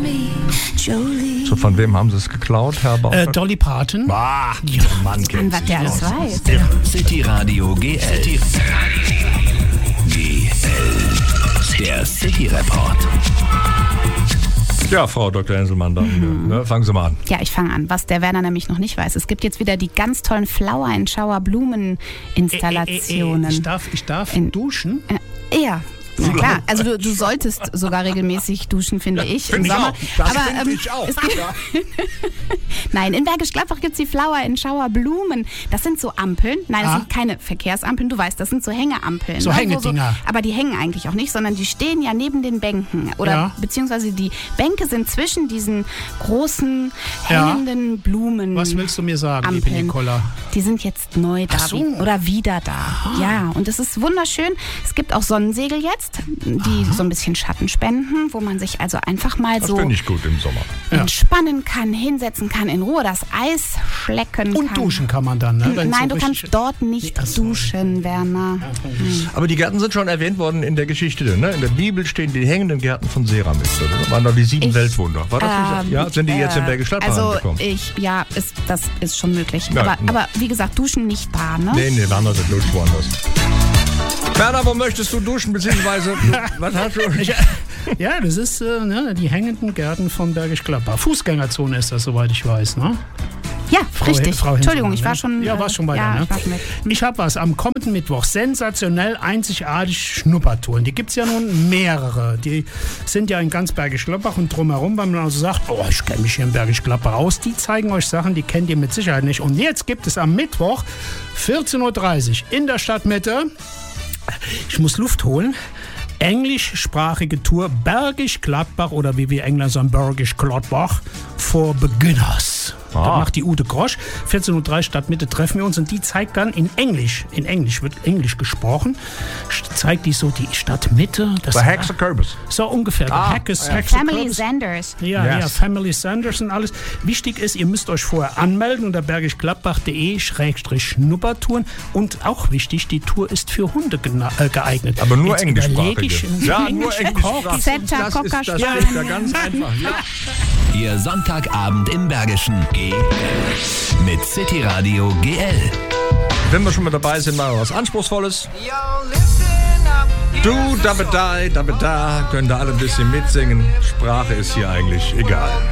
So, von wem haben Sie es geklaut, Herr Bauer? Dolly Parton. Ah, Mann, kennt Was der alles weiß. City Radio GL. Der City Report. Ja, Frau Dr. Henselmann, dann fangen Sie mal an. Ja, ich fange an. Was der Werner nämlich noch nicht weiß. Es gibt jetzt wieder die ganz tollen Flower and Shower Blumeninstallationen. Ich darf duschen? Ja. Na klar, also du solltest sogar regelmäßig duschen, finde ich, im Sommer. Finde ich auch. Nein, in Bergisch Gladbach gibt es die Flower and Shower Blumen. Das sind so Ampeln. Nein, das sind keine Verkehrsampeln, du weißt, das sind so Hängeampeln. So Hängedinger. Aber die hängen eigentlich auch nicht, sondern die stehen ja neben den Bänken. Oder beziehungsweise die Bänke sind zwischen diesen großen hängenden Blumen. Was willst du mir sagen, liebe Nicola? Die sind jetzt neu da oder wieder da. Ja, und es ist wunderschön. Es gibt auch Sonnensegel jetzt, die so ein bisschen Schatten spenden, wo man sich also einfach mal das so finde ich gut im Sommer. entspannen kann, hinsetzen kann, in Ruhe das Eis schlecken kann. Und duschen kann man dann, ne? Nein, du kannst dort nicht duschen, Werner. Aber die Gärten sind schon erwähnt worden in der Geschichte. Ne? In der Bibel stehen die hängenden Gärten von Seramis. Das waren doch die 7 Weltwunder. War das nicht? Ja, sind die jetzt in Bergisch Gladbach angekommen? Das ist schon möglich. Ja, aber wie gesagt, duschen nicht da, ne? Nee, Werner, das lutscht woanders. Werner, wo möchtest du duschen, beziehungsweise, was hast du? Ja, das ist die hängenden Gärten von Bergisch Gladbach. Fußgängerzone ist das, soweit ich weiß, ne? Ja, richtig. Frau Entschuldigung, ich Henselmann, war schon... Ja, warst schon bei dir, ne? Ich war schon weg. Ich habe was am kommenden Mittwoch. Sensationell, einzigartig Schnuppertouren. Die gibt es ja nun mehrere. Die sind ja in ganz Bergisch Gladbach und drumherum, weil man also sagt, ich kenne mich hier in Bergisch Gladbach aus. Die zeigen euch Sachen, die kennt ihr mit Sicherheit nicht. Und jetzt gibt es am Mittwoch 14.30 Uhr in der Stadtmitte, ich muss Luft holen, englischsprachige Tour Bergisch Gladbach oder wie wir Engländer sagen, Bergisch Gladbach for Beginners. Das macht die Ute Grosch. 14.03 Uhr Stadtmitte treffen wir uns und die zeigt dann in Englisch wird Englisch gesprochen, zeigt die so die Stadtmitte. Bei Hexe Kürbis. So ungefähr. Family Sanders. Ja, Family Sanders und alles. Wichtig ist, ihr müsst euch vorher anmelden unter bergischgladbach.de/Schnuppertouren und auch wichtig, die Tour ist für Hunde geeignet. Aber nur jetzt englischsprachige. Ja, nur englischsprachige. Das ist ja ganz einfach. Ja. Ihr Sonntagabend im Bergischen mit City Radio GL. Wenn wir schon mal dabei sind, mal was Anspruchsvolles. Du, da, könnt ihr alle ein bisschen mitsingen. Sprache ist hier eigentlich egal.